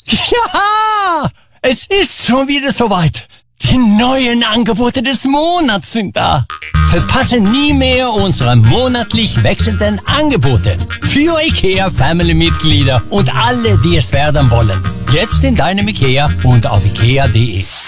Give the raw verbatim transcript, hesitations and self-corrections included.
Ja, es ist schon wieder soweit. Die neuen Angebote des Monats sind da. Verpasse nie mehr unsere monatlich wechselnden Angebote für IKEA Family-Mitglieder und alle, die es werden wollen. Jetzt in deinem IKEA und auf ikea punkt de.